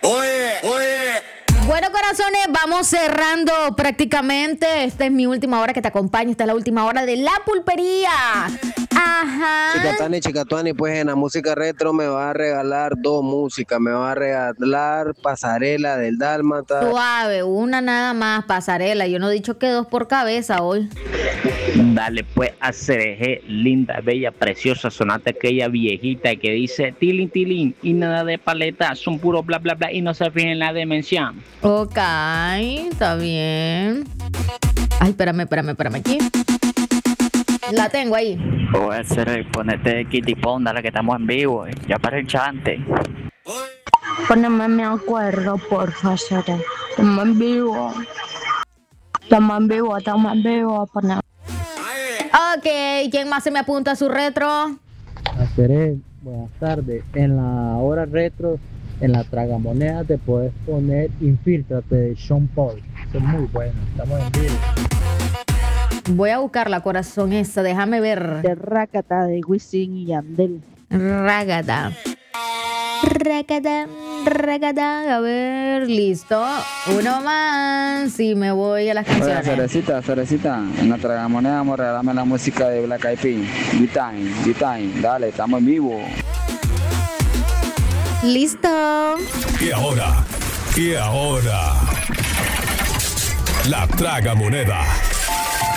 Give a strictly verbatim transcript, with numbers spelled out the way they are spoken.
Oye, oye. Bueno, corazones, vamos cerrando prácticamente. Esta es mi última hora que te acompaño. Esta es la última hora de La Pulpería. Ajá. Chicatani, Chicatuani, pues en la música retro me va a regalar dos músicas. Me va a regalar Pasarela del Dálmata. Suave, una nada más, Pasarela. Yo no he dicho que dos por cabeza hoy. Dale pues a Cereje, linda, bella, preciosa, sonate aquella viejita que dice tilín, tilín y nada de paleta, son puro bla, bla, bla y no se fijen en la dimensión. Ok, está bien. Ay, espérame, espérame, espérame aquí. La tengo ahí. Voy a hacer, ponete Kitty Pong, dale que estamos en vivo, eh. Ya para el chante. Poneme mi acuerdo, por favor. Estamos en vivo. Estamos en vivo, estamos en vivo. Poneme. Ok, ¿quién más se me apunta a su retro? Haceré, buenas tardes. En la hora retro, en la tragamoneda te puedes poner Infíltrate de Sean Paul. Eso es muy bueno, estamos en vivo. Voy a buscar la corazón esa, déjame ver. De Rakata de Wisin y Yandel. Ragada. Ragada, ragada. A ver, listo. Uno más y me voy a las Oye, canciones. Cerecita, Cerecita, en la tragamoneda vamos a regalarme la música de Black Eyed Peas. G-Time, G-Time, dale, estamos en vivo. Listo. Y ahora, y ahora, la tragamoneda.